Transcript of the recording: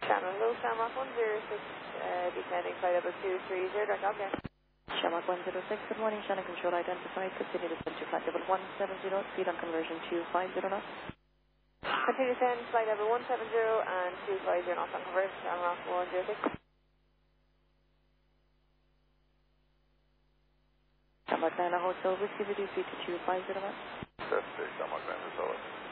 Channel low, Shamrock 106, descending flight level 230, direct object. Shamrock 106, good morning, Shannon Control identified, continue to send to flight level 170, speed on conversion 250 knots. Continue to send flight level 170 and 250 knots on conversion, Shamrock 106. Shamrock 9 Hotel, whiskey reduce to 250 knots. That's Shamrock 9 Hotel.